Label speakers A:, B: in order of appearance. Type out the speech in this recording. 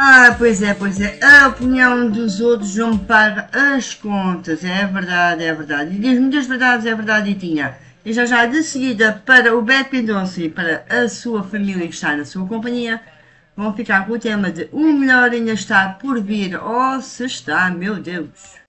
A: Pois é, a opinião dos outros não me paga as contas, é verdade, é verdade. E diz muitas verdades, é verdade, e tinha. E já de seguida para o Beto Mendonça e para a sua família que está na sua companhia, vão ficar com o tema de o melhor ainda está por vir. Oh, se está, meu Deus!